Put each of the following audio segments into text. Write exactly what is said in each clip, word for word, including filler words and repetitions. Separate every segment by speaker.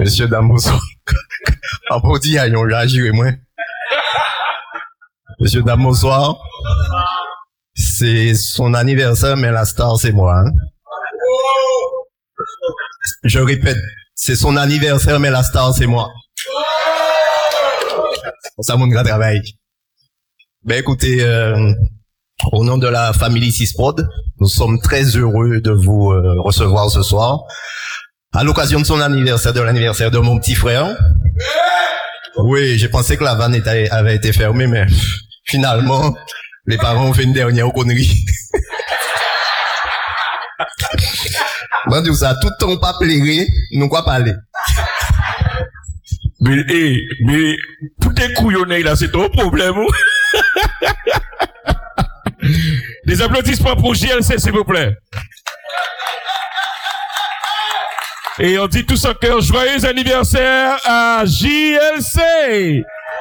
Speaker 1: Monsieur, dame, bonsoir. Applaudis à yon réagir et moi. Monsieur, dame, bonsoir. C'est son anniversaire, mais la star, c'est moi. Hein? Je répète, c'est son anniversaire, mais la star, c'est moi. Ça, mon grand travail. Ben, écoutez, euh, au nom de la famille Sisprod, nous sommes très heureux de vous euh, recevoir ce soir. À l'occasion de son anniversaire, de l'anniversaire de mon petit frère. Oui, j'ai pensé que la vanne était, avait été fermée, mais finalement, les parents ont fait une dernière connerie. Bon, tout ça, tout ton pas plairé, nous quoi parler.
Speaker 2: Mais, eh, mais, pour tes couillonnés, là, c'est ton problème, ou? Des applaudissements pour J L C, s'il vous plaît. Et on dit tous en cœur, joyeux anniversaire à J L C.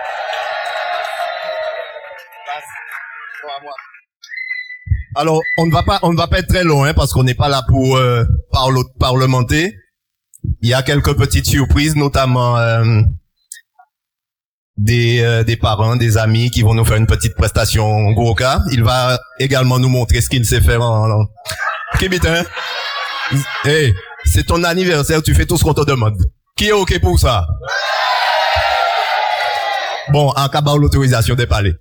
Speaker 1: Alors, on ne va pas, on ne va pas être très long, hein, parce qu'on n'est pas là pour euh, parle, parlementer. Il y a quelques petites surprises, notamment euh, des euh, des parents, des amis qui vont nous faire une petite prestation gros cas. Il va également nous montrer ce qu'il sait faire en... en... Kibitin. Hey, c'est ton anniversaire, tu fais tout ce qu'on te demande. Qui est OK pour ça? Bon, en cas de l'autorisation des palais.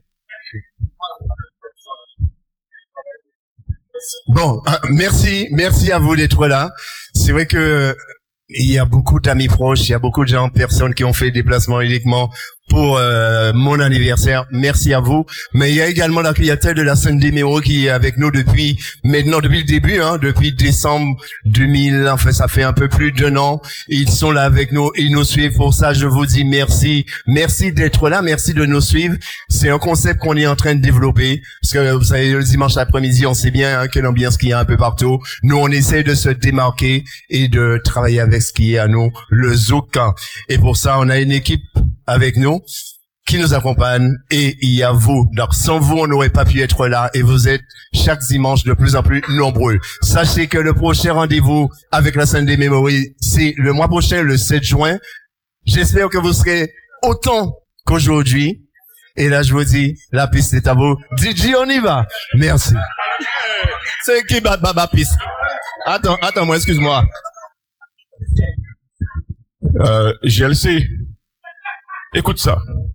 Speaker 1: Bon, euh, merci, merci à vous d'être là. C'est vrai que il y a beaucoup d'amis proches, il y a beaucoup de gens, personnes qui ont fait des déplacements uniquement pour euh, mon anniversaire. Merci à vous. Mais il y a également la clientèle de la scène des Méros qui est avec nous depuis maintenant, depuis le début, hein, depuis décembre deux mille. Enfin, ça fait un peu plus d'un an. Ils sont là avec nous, ils nous suivent. Pour ça, je vous dis merci, merci d'être là, merci de nous suivre. C'est un concept qu'on est en train de développer. Parce que vous savez, le dimanche après-midi, on sait bien hein, quelle ambiance qu'il y a un peu partout. Nous, on essaie de se démarquer et de travailler avec ce qui est à nous, le zouk. Et pour ça, on a une équipe avec nous qui nous accompagne et il y a vous. Donc sans vous, on n'aurait pas pu être là et vous êtes chaque dimanche de plus en plus nombreux. Sachez que le prochain rendez-vous avec la scène des Mémories, c'est le mois prochain, le sept juin. J'espère que vous serez autant qu'aujourd'hui. Et là, je vous dis, la piste est à vous. D J, on y va. Merci. C'est qui bat baba piste? Attends, attends, moi, excuse-moi.
Speaker 2: Euh, J L C. Écoute ça.